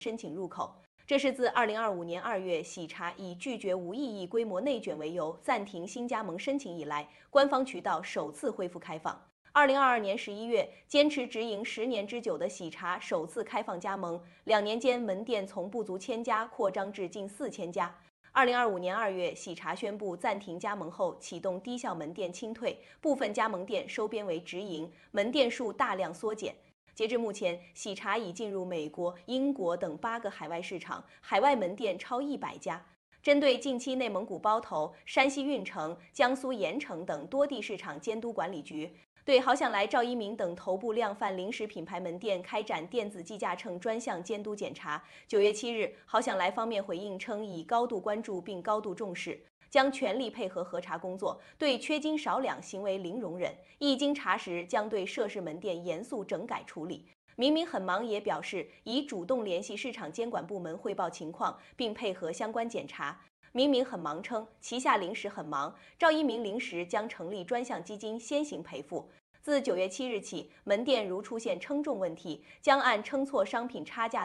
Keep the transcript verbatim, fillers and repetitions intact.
申请入口。这是自二零二五年二月喜茶以拒绝无意义规模内卷为由暂停新加盟申请以来，官方渠道首次恢复开放。二零二二年十一月，坚持直营十年之久的喜茶首次开放加盟，两年间门店从不足千家扩张至近四千家。二零二五年二月，喜茶宣布暂停加盟后，启动低效门店清退，部分加盟店收编为直营，门店数大量缩减。截至目前，喜茶已进入美国、英国等八个海外市场，海外门店超一百家。针对近期内蒙古包头、山西运城、江苏盐城等多地市场监督管理局对好想来、赵一鸣等头部量贩零食品牌门店开展电子计价秤专项监督检查。九月七日，好想来方面回应称，已高度关注并高度重视，将全力配合核查工作，对缺斤少两行为零容忍。一经查实，将对涉事门店严肃整改处理。明明很忙也表示已主动联系市场监管部门汇报情况，并配合相关检查。明明很忙称旗下零食很忙，赵一鸣零食将成立专项基金先行赔付。自九月七日起，门店如出现称重问题，将按称错商品差价